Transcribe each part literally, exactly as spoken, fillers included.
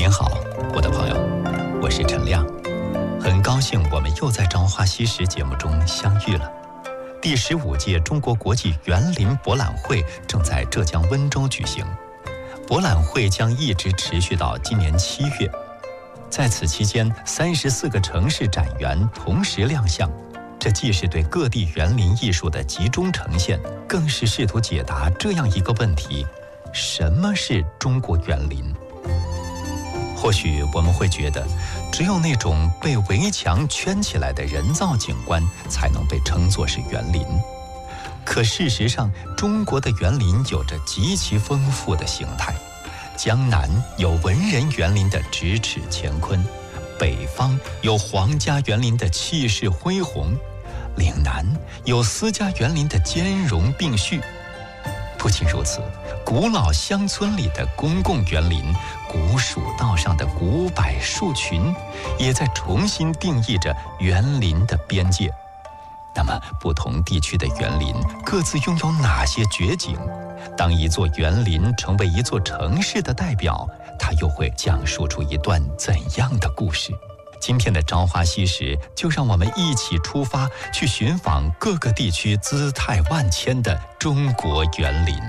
您好，我的朋友，我是陈亮，很高兴我们又在《朝花夕拾》节目中相遇了。第十五届中国国际园林博览会正在浙江温州举行，博览会将一直持续到今年七月。在此期间，三十四个城市展园同时亮相，这既是对各地园林艺术的集中呈现，更是试图解答这样一个问题：什么是中国园林？或许我们会觉得，只有那种被围墙圈起来的人造景观才能被称作是园林。可事实上，中国的园林有着极其丰富的形态。江南有文人园林的咫尺乾坤，北方有皇家园林的气势恢宏，岭南有私家园林的兼容并蓄。不仅如此，古老乡村里的公共园林，古蜀道上的古柏树群，也在重新定义着园林的边界。那么，不同地区的园林各自拥有哪些绝景？当一座园林成为一座城市的代表，它又会讲述出一段怎样的故事？今天的朝花夕拾，就让我们一起出发，去寻访各个地区姿态万千的中国园林。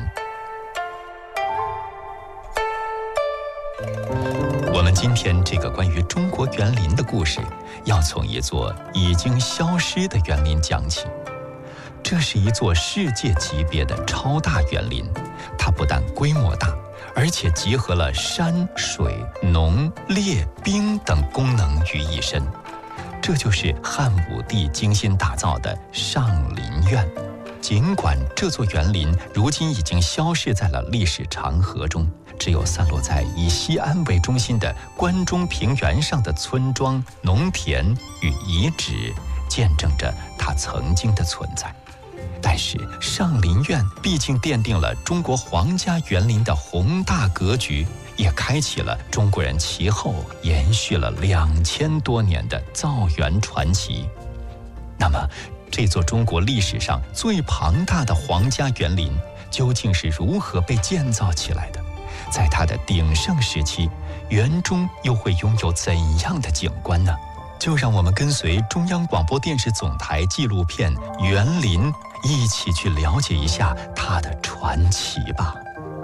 我们今天这个关于中国园林的故事，要从一座已经消失的园林讲起。这是一座世界级别的超大园林，它不但规模大，而且集合了山水农猎兵等功能于一身。这就是汉武帝精心打造的上林苑。尽管这座园林如今已经消逝在了历史长河中，只有散落在以西安为中心的关中平原上的村庄、农田与遗址，见证着它曾经的存在。但是上林苑毕竟奠定了中国皇家园林的宏大格局，也开启了中国人其后延续了两千多年的造园传奇。那么，这座中国历史上最庞大的皇家园林究竟是如何被建造起来的？在它的鼎盛时期，园中又会拥有怎样的景观呢？就让我们跟随中央广播电视总台纪录片《园林》，一起去了解一下它的传奇吧。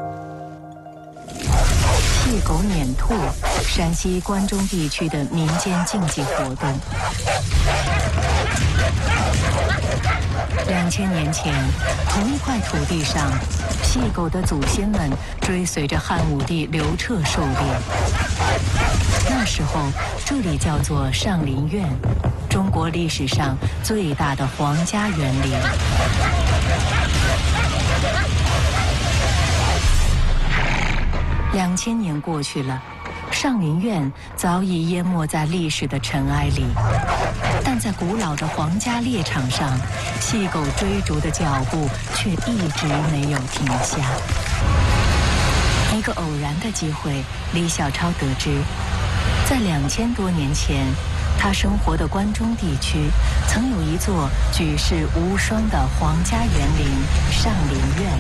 戏狗撵兔，山西关中地区的民间竞技活动。两千年前，同一块土地上，戏狗的祖先们追随着汉武帝刘彻狩猎。那时候，这里叫做上林苑，中国历史上最大的皇家园林。两千年过去了，上林苑早已淹没在历史的尘埃里，但在古老的皇家猎场上，戏狗追逐的脚步却一直没有停下。一个偶然的机会，李小超得知，在两千多年前，他生活的关中地区曾有一座举世无双的皇家园林——上林苑。